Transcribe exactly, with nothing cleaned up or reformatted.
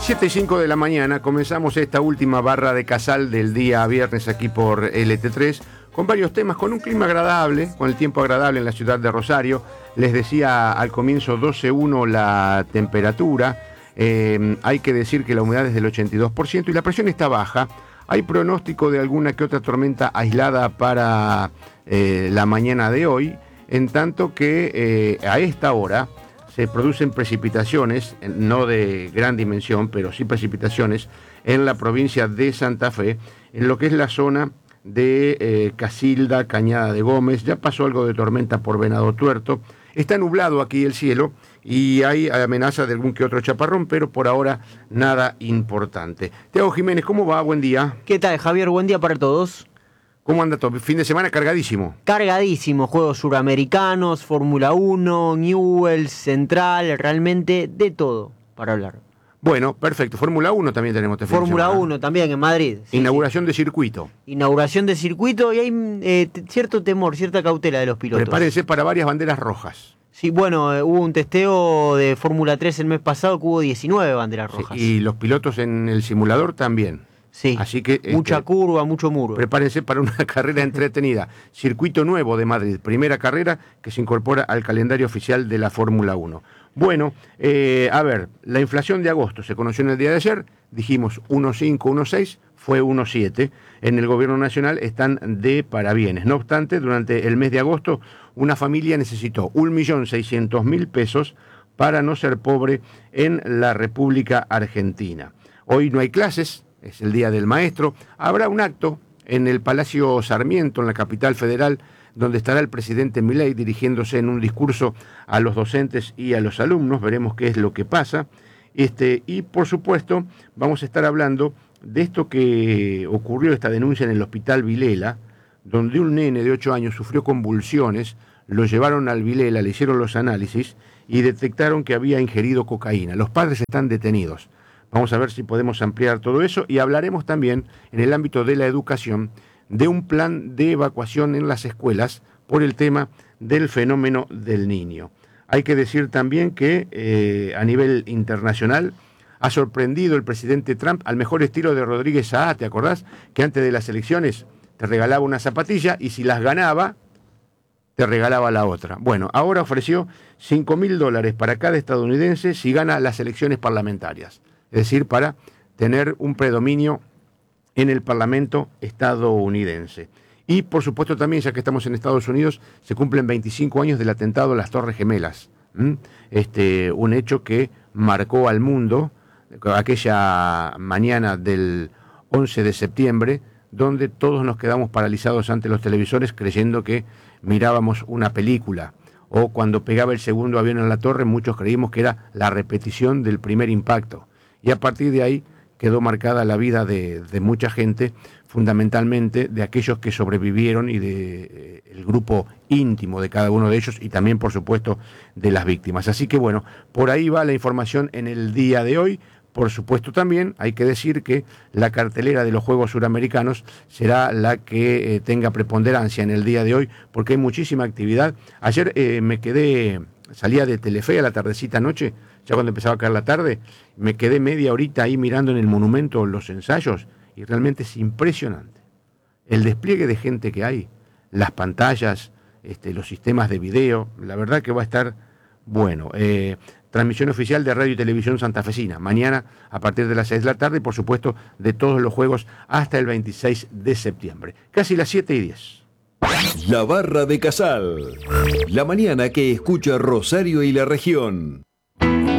siete y cinco de la mañana comenzamos esta última barra de Casal del día viernes aquí por L T tres con varios temas, con un clima agradable, con el tiempo agradable en la ciudad de Rosario. Les decía al comienzo doce coma uno la temperatura, eh, hay que decir que la humedad es del ochenta y dos por ciento y la presión está baja. Hay pronóstico de alguna que otra tormenta aislada para eh, la mañana de hoy, en tanto que eh, a esta hora se producen precipitaciones, no de gran dimensión, pero sí precipitaciones en la provincia de Santa Fe, en lo que es la zona de eh, Casilda, Cañada de Gómez. Ya pasó algo de tormenta por Venado Tuerto. Está nublado aquí el cielo y hay amenaza de algún que otro chaparrón, pero por ahora nada importante. Thiago Jiménez, ¿cómo va? Buen día. ¿Qué tal, Javier? Buen día para todos. ¿Cómo anda todo? Fin de semana cargadísimo. Cargadísimo, juegos suramericanos, Fórmula uno, Newell's, Central, realmente de todo para hablar. Bueno, perfecto. Fórmula uno también tenemos este fin de Fórmula semana. uno también en Madrid. Sí, Inauguración sí. de circuito. Inauguración de circuito y hay eh, t- cierto temor, cierta cautela de los pilotos. Prepárense para varias banderas rojas. Sí, bueno, eh, hubo un testeo de Fórmula tres el mes pasado que hubo diecinueve banderas rojas. Sí, y los pilotos en el simulador también. Sí, Así que mucha este, curva, mucho muro. Prepárense para una carrera entretenida. Circuito nuevo de Madrid, primera carrera que se incorpora al calendario oficial de la Fórmula uno. Bueno, eh, a ver, la inflación de agosto se conoció en el día de ayer, dijimos uno coma cinco, uno coma seis, fue uno coma siete. En el gobierno nacional están de parabienes. No obstante, durante el mes de agosto, una familia necesitó un millón seiscientos mil pesos para no ser pobre en la República Argentina. Hoy no hay clases. Es el Día del Maestro. Habrá un acto en el Palacio Sarmiento, en la capital federal, donde estará el presidente Milei dirigiéndose en un discurso a los docentes y a los alumnos. Veremos qué es lo que pasa. Este, y, por supuesto, vamos a estar hablando de esto que ocurrió, esta denuncia en el Hospital Vilela, donde un nene de ocho años sufrió convulsiones, lo llevaron al Vilela, le hicieron los análisis y detectaron que había ingerido cocaína. Los padres están detenidos. Vamos a ver si podemos ampliar todo eso y hablaremos también en el ámbito de la educación de un plan de evacuación en las escuelas por el tema del fenómeno del Niño. Hay que decir también que eh, a nivel internacional ha sorprendido el presidente Trump al mejor estilo de Rodríguez Saá, ¿te acordás? Que antes de las elecciones te regalaba una zapatilla y si las ganaba te regalaba la otra. Bueno, ahora ofreció cinco mil dólares para cada estadounidense si gana las elecciones parlamentarias. Es decir, para tener un predominio en el Parlamento estadounidense. Y, por supuesto, también, ya que estamos en Estados Unidos, se cumplen veinticinco años del atentado a las Torres Gemelas. ¿Mm? Este, un hecho que marcó al mundo aquella mañana del once de septiembre, donde todos nos quedamos paralizados ante los televisores creyendo que mirábamos una película. O cuando pegaba el segundo avión en la torre, muchos creímos que era la repetición del primer impacto. Y a partir de ahí quedó marcada la vida de, de mucha gente, fundamentalmente de aquellos que sobrevivieron y de eh, el grupo íntimo de cada uno de ellos y también, por supuesto, de las víctimas. Así que bueno, por ahí va la información en el día de hoy. Por supuesto también hay que decir que la cartelera de los Juegos Suramericanos será la que eh, tenga preponderancia en el día de hoy porque hay muchísima actividad. Ayer eh, me quedé, salía de Telefe a la tardecita noche, ya cuando empezaba a caer la tarde, me quedé media horita ahí mirando en el monumento los ensayos y realmente es impresionante. El despliegue de gente que hay, las pantallas, este, los sistemas de video, la verdad que va a estar bueno. Eh, transmisión oficial de Radio y Televisión Santafesina, mañana a partir de las seis de la tarde y por supuesto de todos los juegos hasta el veintiséis de septiembre. Casi las siete y diez. La barra de Casal. La mañana que escucha Rosario y la región.